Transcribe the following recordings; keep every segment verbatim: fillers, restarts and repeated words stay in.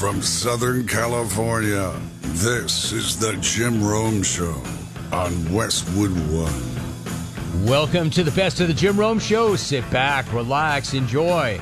from Southern California, this is the Jim Rome Show on Westwood One. Welcome to the best of the Jim Rome Show. Sit back, relax, enjoy.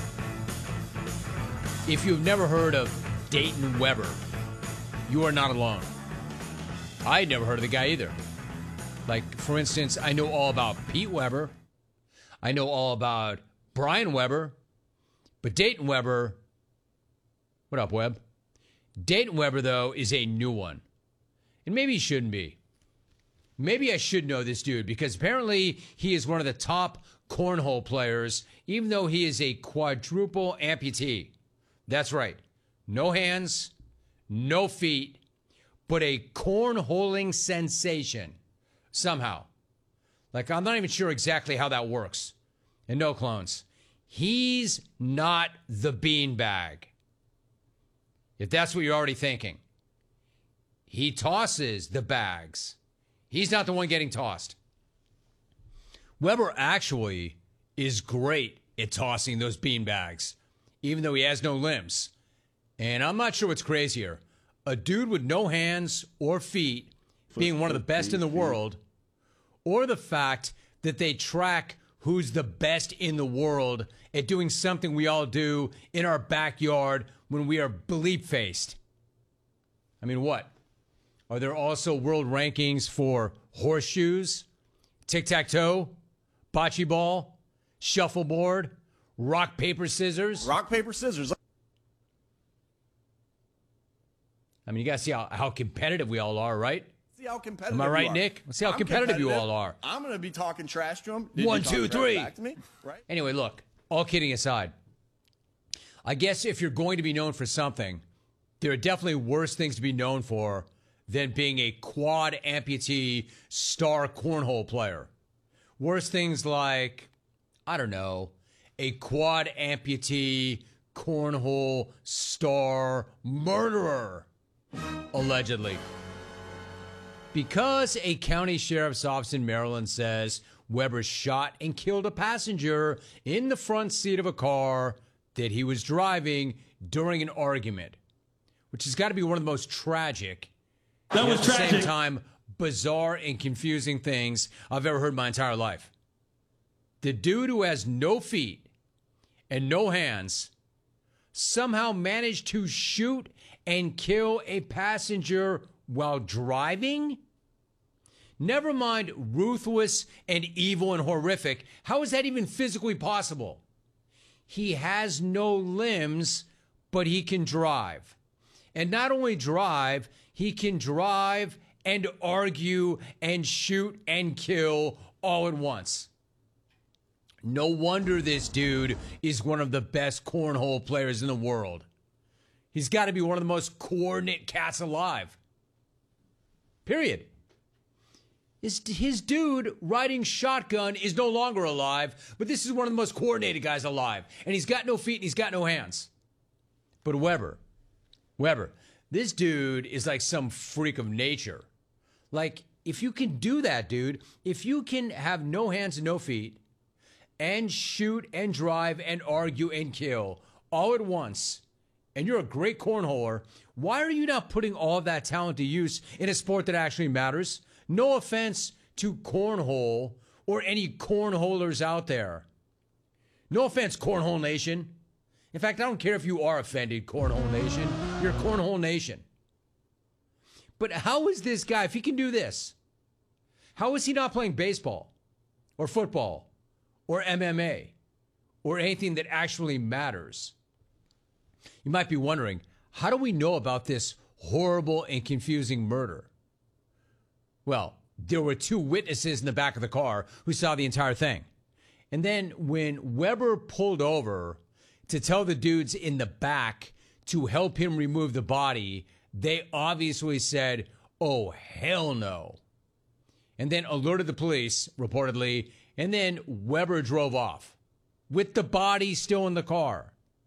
If you've never heard of Dayton Webber, you are not alone. I had never heard of the guy either. Like, for instance, I know all about Pete Weber. I know all about Brian Weber. But Dayton Webber, what up, Webb? Dayton Webber, though, is a new one. And maybe he shouldn't be. Maybe I should know this dude because apparently he is one of the top cornhole players, even though he is a quadruple amputee. That's right. No hands, no feet, but a cornholing sensation somehow. Like, I'm not even sure exactly how that works. And no clones. He's not the beanbag. If that's what you're already thinking. He tosses the bags. He's not the one getting tossed. Weber actually is great at tossing those beanbags, even though he has no limbs. And I'm not sure what's crazier. A dude with no hands or feet being one of the best in the world, or the fact that they track who's the best in the world at doing something we all do in our backyard when we are bleep-faced. I mean, what? Are there also world rankings for horseshoes, tic-tac-toe, bocce ball, shuffleboard, rock, paper, scissors? Rock, paper, scissors. I mean, you got to see how, how competitive we all are, right? See how competitive Am I right, you are. Nick? Let's see how I'm competitive, you all are. I'm going to be talking trash to him. One, two, three. Back to me, right? Anyway, look, all kidding aside, I guess if you're going to be known for something, there are definitely worse things to be known for than being a quad amputee star cornhole player. Worse things like, I don't know, a quad amputee cornhole star murderer, allegedly. Because a county sheriff's office in Maryland says Weber shot and killed a passenger in the front seat of a car that he was driving during an argument, which has got to be one of the most tragic, that was at the tragic. same time bizarre and confusing things I've ever heard in my entire life. The dude who has no feet and no hands somehow managed to shoot and kill a passenger while driving? Never mind ruthless and evil and horrific. How is that even physically possible? He has no limbs, but he can drive. And not only drive, he can drive and argue and shoot and kill all at once. No wonder this dude is one of the best cornhole players in the world. He's got to be one of the most coordinate cats alive. Period. His, his dude riding shotgun is no longer alive, but this is one of the most coordinated guys alive. And he's got no feet and he's got no hands. But Weber, Weber, this dude is like some freak of nature. Like, if you can do that, dude, if you can have no hands and no feet and shoot and drive and argue and kill all at once, and you're a great cornholer, why are you not putting all of that talent to use in a sport that actually matters? No offense to cornhole or any cornholers out there. No offense, Cornhole Nation. In fact, I don't care if you are offended, Cornhole Nation. You're Cornhole Nation. But how is this guy, if he can do this, how is he not playing baseball or football or M M A or anything that actually matters? You might be wondering, how do we know about this horrible and confusing murder? Well, there were two witnesses in the back of the car who saw the entire thing. And then when Weber pulled over to tell the dudes in the back to help him remove the body, they obviously said, oh, hell no. And then alerted the police, reportedly, and then Weber drove off with the body still in the car.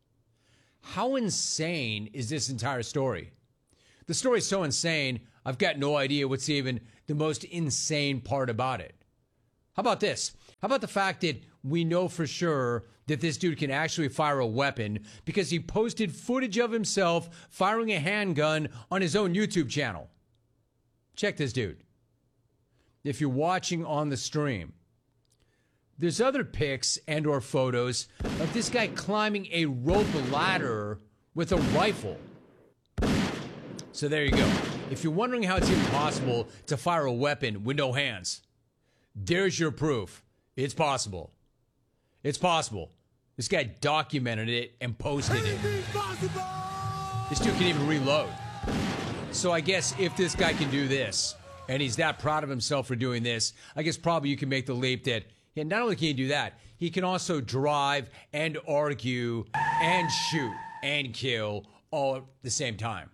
How insane is this entire story? The story is so insane, I've got no idea what's even the most insane part about it. How about this? How about the fact that we know for sure that this dude can actually fire a weapon because he posted footage of himself firing a handgun on his own YouTube channel? Check this dude. If you're watching on the stream, there's other pics and or photos of this guy climbing a rope ladder with a rifle. So there you go. If you're wondering how it's even possible to fire a weapon with no hands, there's your proof. It's possible. It's possible. This guy documented it and posted it. This dude can even reload. So I guess if this guy can do this, and he's that proud of himself for doing this, I guess probably you can make the leap that yeah, not only can he do that, he can also drive and argue and shoot and kill all at the same time.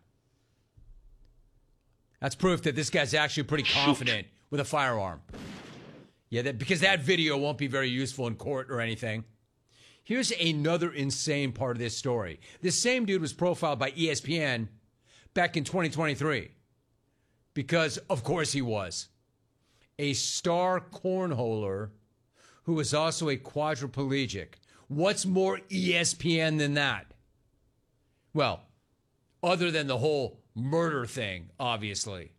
That's proof that this guy's actually pretty confident with a firearm. Yeah, that, because that video won't be very useful in court or anything. Here's another insane part of this story. This same dude was profiled by E S P N back in twenty twenty-three. Because, of course, he was. A star cornholer who was also a quadriplegic. What's more E S P N than that? Well, other than the whole murder thing, obviously.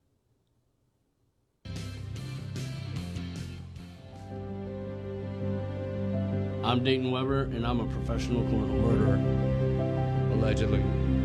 I'm Dayton Weber, and I'm a professional cornhole Murderer. Allegedly.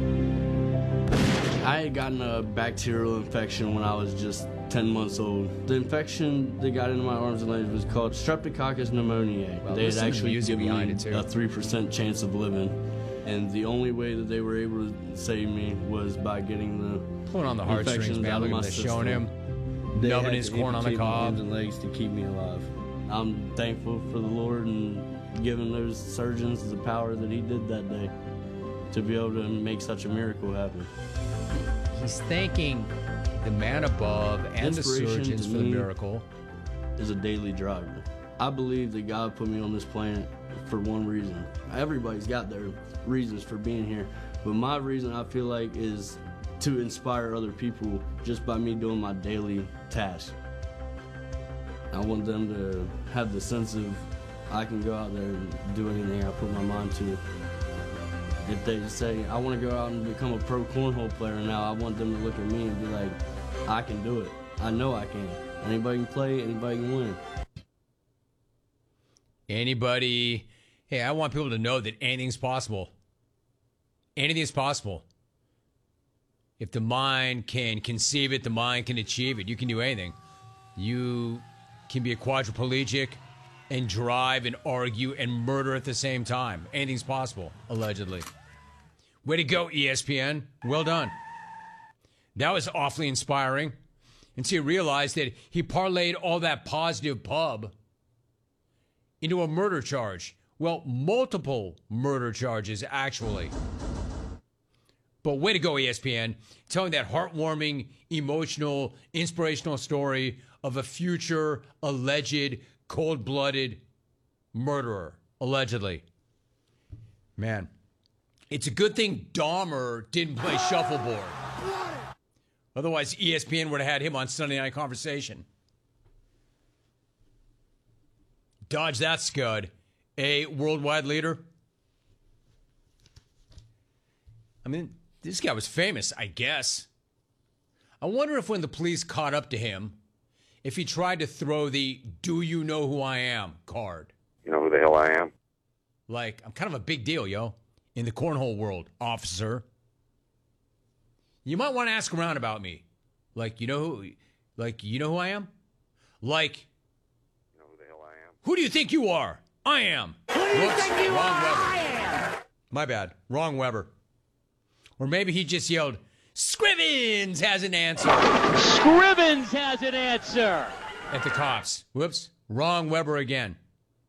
I had gotten a bacterial infection when I was just ten months old. The infection that got into my arms and legs was called Streptococcus pneumoniae. Well, they had listen to the actually music given behind me it, too. a three percent chance of living. And the only way that they were able to save me was by getting the Pulling on the heartstrings, infections man. out Look of at my him. They're showing system. him. They Nubbing had his to corn on the amputate my cob. arms and legs to keep me alive. I'm thankful for the Lord and giving those surgeons the power that he did that day to be able to make such a miracle happen. He's thanking the man above and the Inspiration surgeons to for the me miracle. Is a daily driver. I believe that God put me on this planet for one reason. Everybody's got their reasons for being here, but my reason I feel like is to inspire other people just by me doing my daily task. I want them to have the sense of I can go out there and do anything I put my mind to. If they say, I want to go out and become a pro cornhole player now, I want them to look at me and be like, I can do it. I know I can. Anybody can play, anybody can win. Anybody, hey, I want people to know that anything's possible. Anything's possible. If the mind can conceive it, the mind can achieve it. You can do anything. You can be a quadriplegic and drive and argue and murder at the same time. Anything's possible, allegedly. Way to go, E S P N. Well done. That was awfully inspiring. And so he realized that he parlayed all that positive pub into a murder charge. Well, multiple murder charges, actually. But way to go, E S P N. Telling that heartwarming, emotional, inspirational story of a future alleged cold-blooded murderer, allegedly. Man, it's a good thing Dahmer didn't play shuffleboard. Otherwise, E S P N would have had him on Sunday Night Conversation. Dodge that scud. A worldwide leader. I mean, this guy was famous, I guess. I wonder if when the police caught up to him, if he tried to throw the "Do you know who I am" card. You know who the hell I am? Like, I'm kind of a big deal, yo, in the cornhole world, officer. You might want to ask around about me. Like, you know who, like, you know who I am? Like, You know who the hell I am? who do you think you are? I am. Who do you think you wrong are? Weber. I am. My bad. Wrong Weber. Or maybe he just yelled, "Scrivens has an answer." Scrivens has an answer. At the cops. Whoops. Wrong Weber again.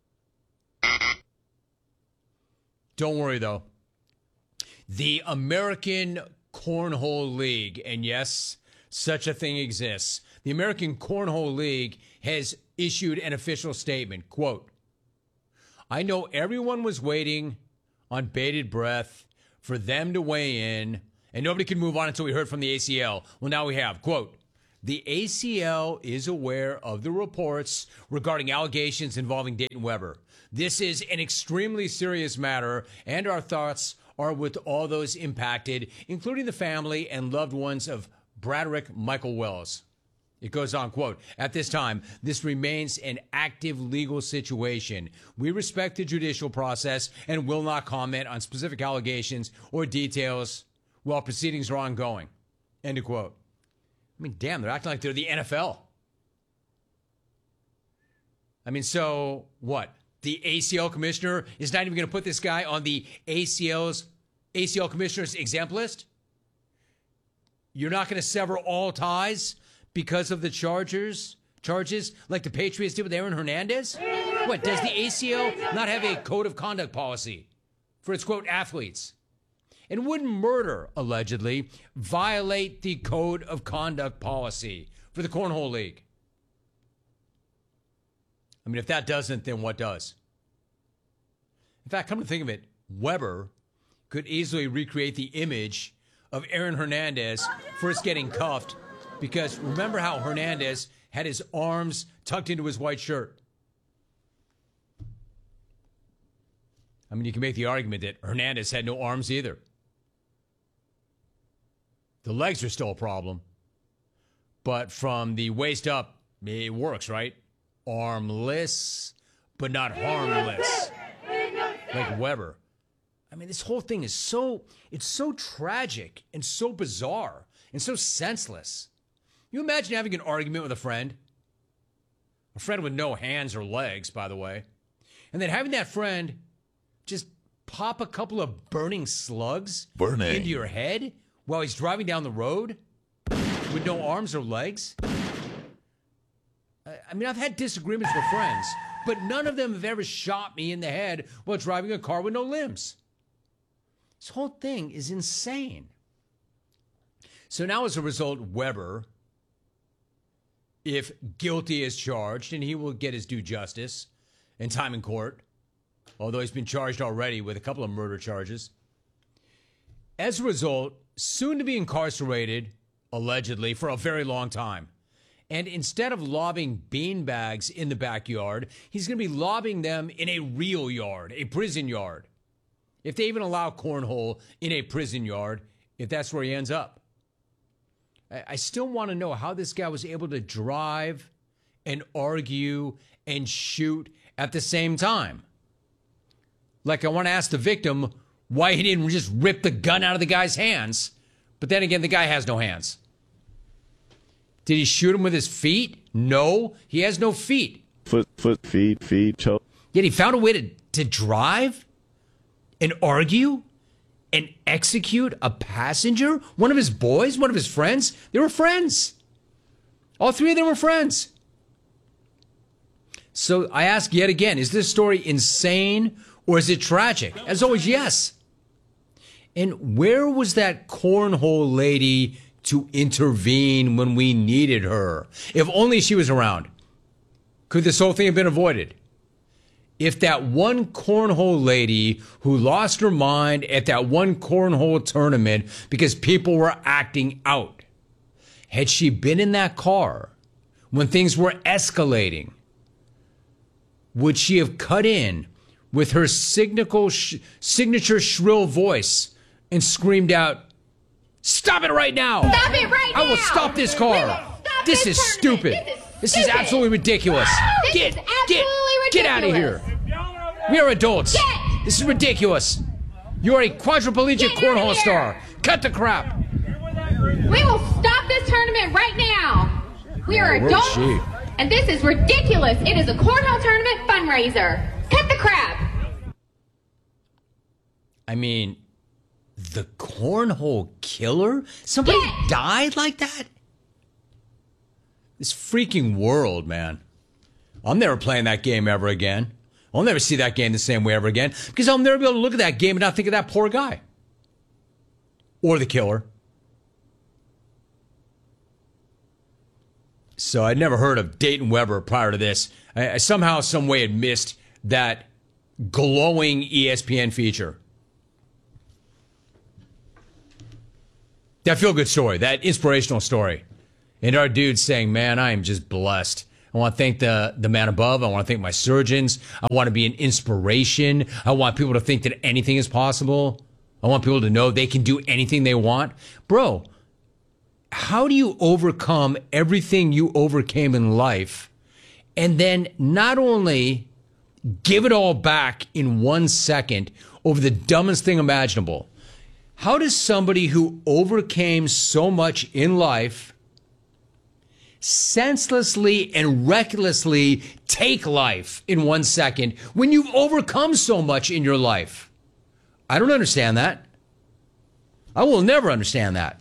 Don't worry, though. The American Cornhole League, and yes, such a thing exists. The American Cornhole League has issued an official statement. Quote, I know everyone was waiting on bated breath for them to weigh in, and nobody could move on until we heard from the A C L. Well, now we have. Quote, The A C L is aware of the reports regarding allegations involving Dayton Weber. This is an extremely serious matter, and our thoughts are with all those impacted, including the family and loved ones of Braderick Michael Wells. It goes on, quote, at this time, this remains an active legal situation. We respect the judicial process and will not comment on specific allegations or details while proceedings are ongoing. End of quote. I mean, damn, they're acting like they're the N F L. I mean, so what? The A C L commissioner is not even going to put this guy on the A C L's A C L commissioner's exempt list? You're not going to sever all ties because of the Chargers charges like the Patriots did with Aaron Hernandez? What, does the A C L not have a code of conduct policy for its, quote, athletes? And wouldn't murder, allegedly, violate the code of conduct policy for the Cornhole League? I mean, if that doesn't, then what does? In fact, come to think of it, Weber could easily recreate the image of Aaron Hernandez first getting cuffed, because remember how Hernandez had his arms tucked into his white shirt? I mean, you can make the argument that Hernandez had no arms either. The legs are still a problem, but from the waist up, it works, right? Armless, but not harmless. Like Weber. I mean, this whole thing is so, it's so tragic and so bizarre and so senseless. You imagine having an argument with a friend, a friend with no hands or legs, by the way, and then having that friend just pop a couple of burning slugs burning. into your head while he's driving down the road with no arms or legs? I mean, I've had disagreements with friends, but none of them have ever shot me in the head while driving a car with no limbs. This whole thing is insane. So now, as a result, Weber, if guilty as charged, and he will get his due justice and time in court, although he's been charged already with a couple of murder charges. As a result, soon to be incarcerated, allegedly, for a very long time. And instead of lobbing beanbags in the backyard, he's going to be lobbing them in a real yard, a prison yard. If they even allow cornhole in a prison yard, if that's where he ends up. I still want to know how this guy was able to drive and argue and shoot at the same time. Like, I want to ask the victim why he didn't just rip the gun out of the guy's hands. But then again, the guy has no hands. Did he shoot him with his feet? No, he has no feet. Foot, foot, feet, feet, toe. Yet he found a way to, to drive and argue and execute a passenger, one of his boys, one of his friends. They were friends. All three of them were friends. So I ask yet again, is this story insane or is it tragic? As always, yes. And where was that cornhole lady to intervene when we needed her? If only she was around. Could this whole thing have been avoided? If that one cornhole lady who lost her mind at that one cornhole tournament because people were acting out, had she been in that car when things were escalating, would she have cut in with her signature, sh- signature shrill voice and screamed out, "Stop it right now! Stop it right now! I will stop this car! Stop this, this is tournament. stupid. This is This is stupid. absolutely ridiculous! This Get, is get, absolutely get out of ridiculous. here! We are adults. Get. This is ridiculous. You are a quadriplegic Get out of cornhole here. star. Cut the crap." We will stop this tournament right now. We are Where is adults, she? and this is ridiculous. It is a cornhole tournament fundraiser. Cut the crap. I mean, the cornhole killer? Somebody Get. died like that? This freaking world, man. I'm never playing that game ever again. I'll never see that game the same way ever again because I'll never be able to look at that game and not think of that poor guy. Or the killer. So I'd never heard of Dayton Weber prior to this. I, I somehow, some way had missed that glowing E S P N feature. That feel-good story, that inspirational story. And our dude's saying, man, I am just blessed. I want to thank the, the man above. I want to thank my surgeons. I want to be an inspiration. I want people to think that anything is possible. I want people to know they can do anything they want. Bro, how do you overcome everything you overcame in life and then not only give it all back in one second over the dumbest thing imaginable? How does somebody who overcame so much in life senselessly and recklessly take life in one second when you've overcome so much in your life? I don't understand that. I will never understand that.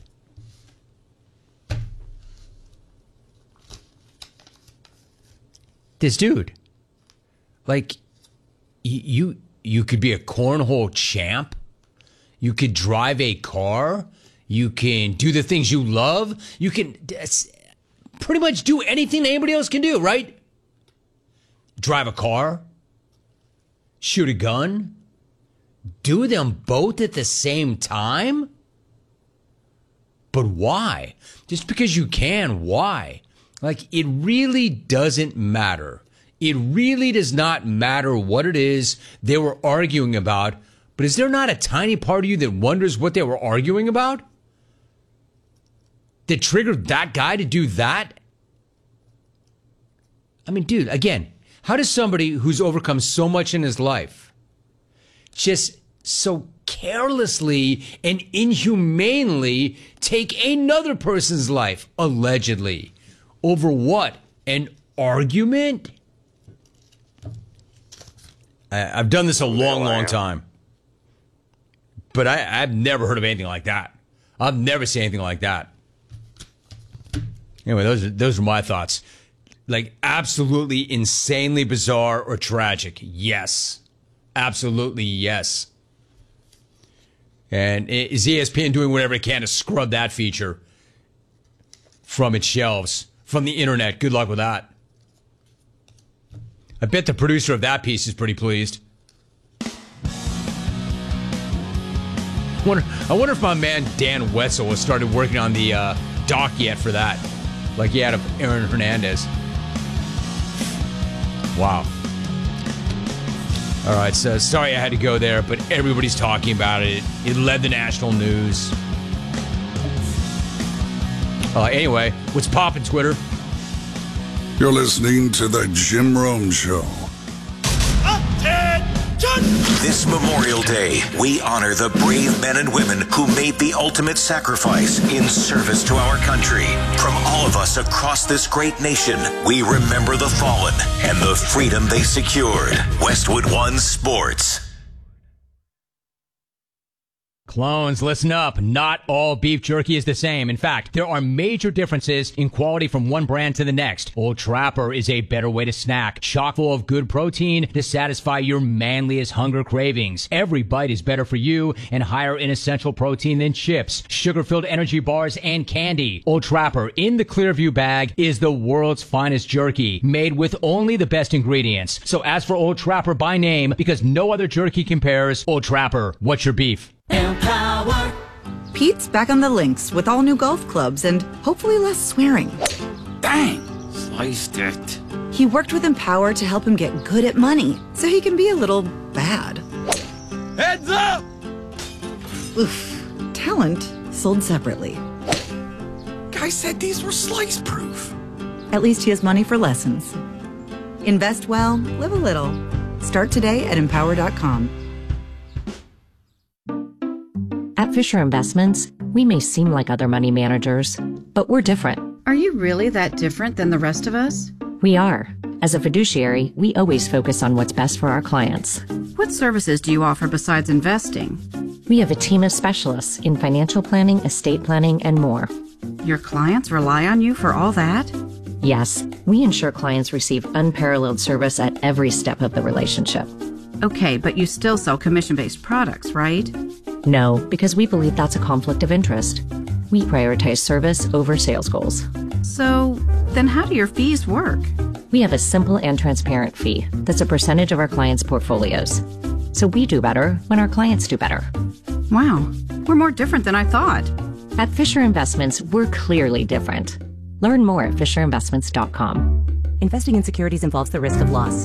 This dude, like, you you could be a cornhole champ. You could drive a car. You can do the things you love. You can pretty much do anything anybody else can do, right? Drive a car. Shoot a gun. Do them both at the same time? But why? Just because you can, why? Like, it really doesn't matter. It really does not matter what it is they were arguing about. But is there not a tiny part of you that wonders what they were arguing about? That triggered that guy to do that? I mean, dude, again, how does somebody who's overcome so much in his life just so carelessly and inhumanely take another person's life, allegedly, over what? An argument? I, I've done this a long, long time. But I, I've never heard of anything like that. I've never seen anything like that. Anyway, those are, those are my thoughts. Like, absolutely insanely bizarre or tragic. Yes. Absolutely yes. And is E S P N doing whatever it can to scrub that feature from its shelves, from the internet? Good luck with that. I bet the producer of that piece is pretty pleased. I wonder, I wonder if my man Dan Wetzel has started working on the uh, doc yet for that, like he had of Aaron Hernandez. Wow. All right, so sorry I had to go there, but everybody's talking about it. It led the national news. Uh, anyway, what's poppin', Twitter? You're listening to The Jim Rome Show. This Memorial Day, we honor the brave men and women who made the ultimate sacrifice in service to our country. From all of us across this great nation, we remember the fallen and the freedom they secured. Westwood One Sports. Clones, listen up. Not all beef jerky is the same. In fact, there are major differences in quality from one brand to the next. Old Trapper is a better way to snack, chock full of good protein to satisfy your manliest hunger cravings. Every bite is better for you and higher in essential protein than chips, sugar-filled energy bars, and candy. Old Trapper in the Clearview bag is the world's finest jerky, made with only the best ingredients. So ask for Old Trapper by name because no other jerky compares. Old Trapper, what's your beef? Empower. Pete's back on the links with all new golf clubs and hopefully less swearing. Dang, sliced it. He worked with Empower to help him get good at money so he can be a little bad. Heads up! Oof. Talent sold separately. Guy said these were slice proof. At least he has money for lessons. Invest well, live a little. Start today at empower dot com. At Fisher Investments, we may seem like other money managers, but we're different. Are you really that different than the rest of us? We are. As a fiduciary, we always focus on what's best for our clients. What services do you offer besides investing? We have a team of specialists in financial planning, estate planning, and more. Your clients rely on you for all that? Yes, we ensure clients receive unparalleled service at every step of the relationship. Okay, but you still sell commission-based products, right? No, because we believe that's a conflict of interest. We prioritize service over sales goals. So, then how do your fees work? We have a simple and transparent fee that's a percentage of our clients' portfolios. So we do better when our clients do better. Wow, we're more different than I thought. At Fisher Investments, we're clearly different. Learn more at fisher investments dot com. Investing in securities involves the risk of loss.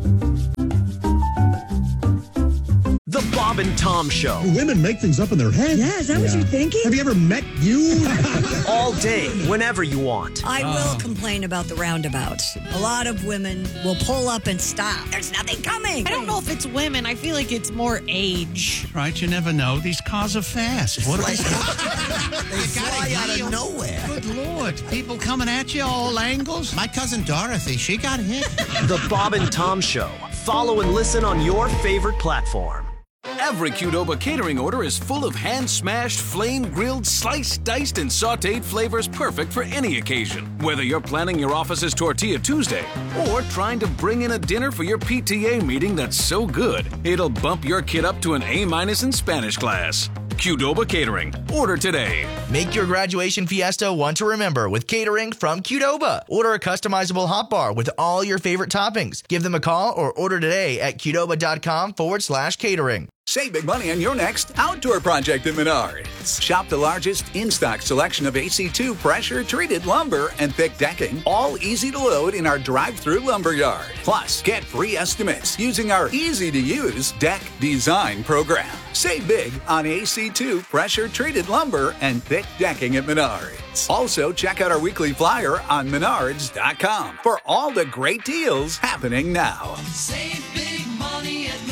The Bob and Tom Show. Women make things up in their heads. Yeah, is that yeah. what you're thinking? Have you ever met you? All day, whenever you want. I will complain about the roundabouts. A lot of women will pull up and stop. There's nothing coming. I don't know if it's women. I feel like it's more age. Right, you never know. These cars are fast. What like, they fly out of nowhere. Good Lord. People coming at you all angles. My cousin Dorothy, she got hit. The Bob and Tom Show. Follow and listen on your favorite platform. Every Qdoba catering order is full of hand-smashed, flame-grilled, sliced, diced, and sautéed flavors perfect for any occasion. Whether you're planning your office's Tortilla Tuesday or trying to bring in a dinner for your P T A meeting that's so good, it'll bump your kid up to an A-minus in Spanish class. Qdoba Catering. Order today. Make your graduation fiesta one to remember with catering from Qdoba. Order a customizable hot bar with all your favorite toppings. Give them a call or order today at Qdoba.com forward slash catering. Save big money on your next outdoor project at Menards. Shop the largest in-stock selection of A C two pressure-treated lumber and thick decking, all easy to load in our drive-through lumber yard. Plus, get free estimates using our easy-to-use deck design program. Save big on A C two pressure-treated lumber and thick decking at Menards. Also, check out our weekly flyer on menards dot com for all the great deals happening now. Save big money at Menards.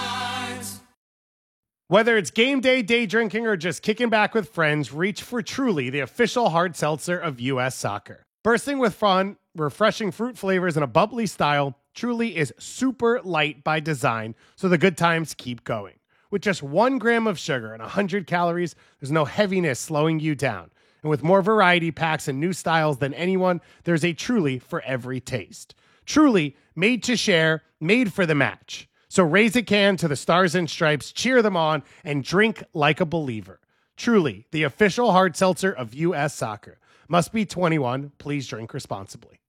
Whether it's game day, day drinking, or just kicking back with friends, reach for Truly, the official hard seltzer of U S Soccer. Bursting with fun, refreshing fruit flavors, and a bubbly style, Truly is super light by design, so the good times keep going. With just one gram of sugar and one hundred calories, there's no heaviness slowing you down. And with more variety packs and new styles than anyone, there's a Truly for every taste. Truly, made to share, made for the match. So raise a can to the Stars and Stripes, cheer them on, and drink like a believer. Truly, the official hard seltzer of U S Soccer. Must be twenty-one. Please drink responsibly.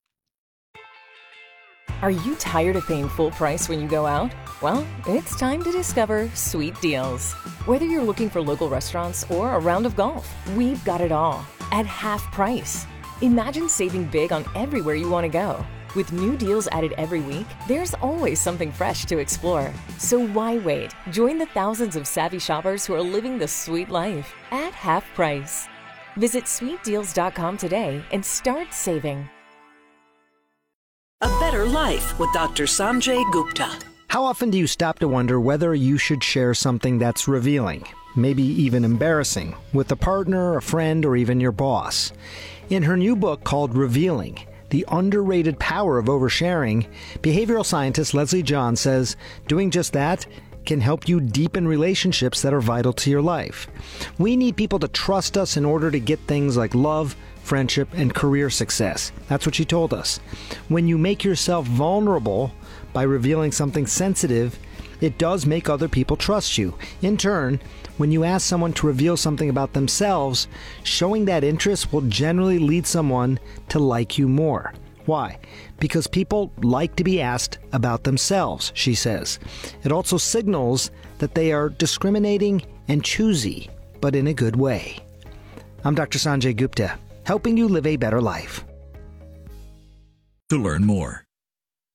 Are you tired of paying full price when you go out? Well, it's time to discover Sweet Deals. Whether you're looking for local restaurants or a round of golf, we've got it all at half price. Imagine saving big on everywhere you want to go. With new deals added every week, there's always something fresh to explore. So why wait? Join the thousands of savvy shoppers who are living the sweet life at half price. Visit sweet deals dot com today and start saving. A better life with Doctor Sanjay Gupta. How often do you stop to wonder whether you should share something that's revealing, maybe even embarrassing, with a partner, a friend, or even your boss? In her new book called Revealing, The Underrated Power of Oversharing, behavioral scientist Leslie John says doing just that can help you deepen relationships that are vital to your life. We need people to trust us in order to get things like love, friendship, and career success. That's what she told us. When you make yourself vulnerable by revealing something sensitive, it does make other people trust you. In turn, when you ask someone to reveal something about themselves, showing that interest will generally lead someone to like you more. Why? Because people like to be asked about themselves, she says. It also signals that they are discriminating and choosy, but in a good way. I'm Doctor Sanjay Gupta, helping you live a better life. To learn more,